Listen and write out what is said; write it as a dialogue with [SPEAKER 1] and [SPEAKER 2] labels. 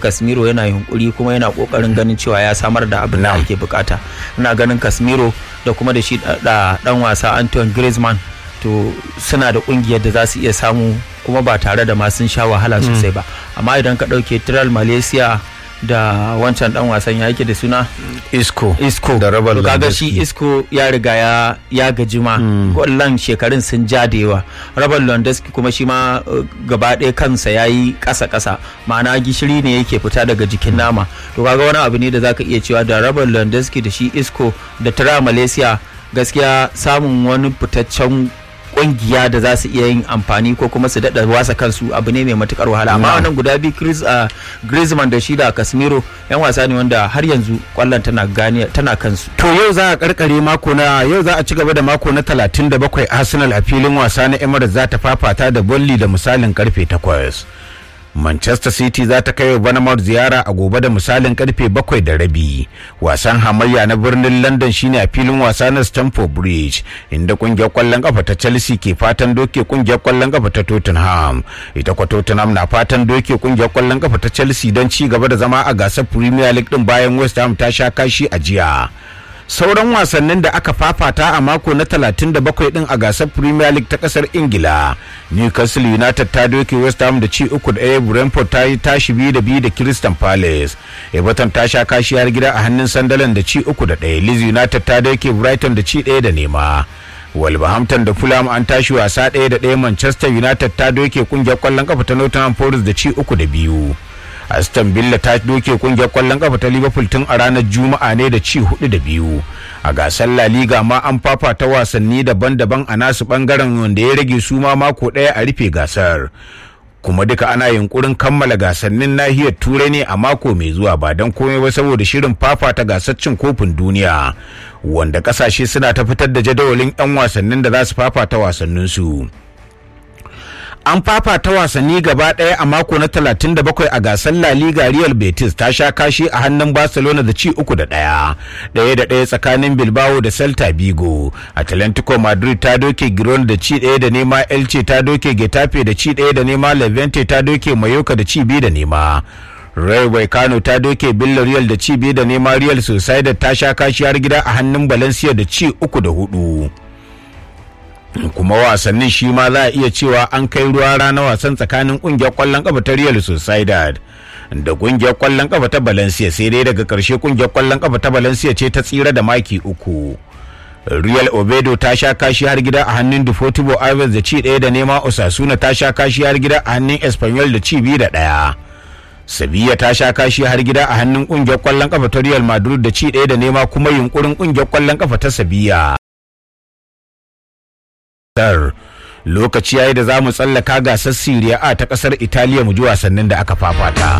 [SPEAKER 1] Casemiro yana yunkuri kuma yana kokarin ganin cewa ya samar da abin da ake bukata. Ina ganin Casemiro da kuma da shi da dan wasa Antoine Griezmann to suna da kungiyar da za su iya samu kuma ba tare da ma sun sha wahala sosai ba. Amma idan ka dauke Real Malaysia da wancan dan wasan ya yake da suna
[SPEAKER 2] Isco
[SPEAKER 1] da Robert Lewandowski. Kaga shi Isco ya riga ya gaji ma wallan shekarun sun ja da yawa. Robert Lewandowski kuma shi ma gaba ɗaya kansa yayi ƙasa ma'ana gishiri ne yake fita daga jikin nama. To kaga wani abu ne da zaka iya cewa da Robert Lewandowski da shi Isco da Real Malaysia gaskiya samun wani fitaccen kungiya da za su iya yin amfani ko kuma su daɗa wasa kansu abu ne mai matukar wahala. Amma wannan guda biyu Griezmann da shi da Casemiro yan wasa ne wanda har yanzu kwallon tana kansu.
[SPEAKER 2] To yau za a karkare yau za a ci gaba da mako na 37. Arsenal a filin wasa na Emirates za ta fafata da Burnley da misalin karfe 8. Manchester City za ta kai wa Bournemouth ziyara a gobe da misalin karfe 7:30. Wasan hamayya na birnin London shine a filin wasa na Stamford Bridge, inda kungiyar kwallon kafa ta Chelsea ke fatan doke kungiyar kwallon kafa ta Tottenham. Ita kwa Tottenham na fatan doke kungiyar kwallon kafa ta Chelsea don ci gaba da zama a gasar Premier League din bayan West Ham ta sha kashi a jiya. Sauran wasannin da aka fafata a mako na 37 din a gasar Premier League ta kasar Ingila, Newcastle United ta doke West Ham da ci 3-1, Brentford ta yi tashi 2-2 da Crystal Palace, Everton ta sha kashi har gida a hannun Sunderland da ci 3-1, Leeds United ta doke Brighton da ci 1-0. Wolverhampton da Fulham an tashi wasa 1-1, Manchester United ta doke kungiyar kwallon kafa ta Nottingham Forest da ci 3-2. Aston Villa ta doke kungiyar kwallon kafa ta Liverpool tun a ranar Juma'a ne da ci 4-2. A gasar La Liga ma an fafata wasanni daban-daban a nasu bangaren wanda ya rage su ma mako ɗaya a rufe gasar. Kuma duka ana yunkurin kammala gasannin nahiyar Turai ne a mako mai zuwa ba don komai ba saboda shirin fafata gasar cin kofin duniya wanda kasashe suna ta fitar da jadawalin 'yan wasannin da za su fafata wasanninsu. An fafata wasanni gaba ɗaya a mako na 37 a gasar La Liga. Real Betis ta sha kashi a hannun Barcelona da ci 3-1, ɗaya tsakanin Bilbao da Celta Vigo. Atlantico Madrid ta doke Girona da ci 1-0, Elche ta doke Getafe da ci 1-0, Levante ta doke Mallorca da ci 2-0. Rayo Vallecano ta doke Villarreal da ci 2-0, Real Sociedad ta sha kashi har gida a hannun Valencia da ci 3-4. Kuma wasannin shi ma za a iya cewa an kai ruwa rana wasan tsakanin kungiyar kwallon kafa ta Real Sociedad da kungiyar kwallon kafa ta Valencia, sai dai daga karshe kungiyar kwallon kafa ta Valencia ce ta tsira da maki 3. Real Oviedo ta sha kashi har gida a hannun Deportivo Alaves da ci 1-0, Osasuna ta sha kashi har gida a hannun Espanyol da ci 2-1. Sevilla ta sha kashi har gida a hannun kungiyar kwallon kafa ta Real Madrid da ci 1-0, kuma yunkurin kungiyar kwallon kafa ta Sevilla. Lokaci yayi da za mu tsallaka gasar Serie A ta kasar Italiya mu ji wasannin da aka fafata.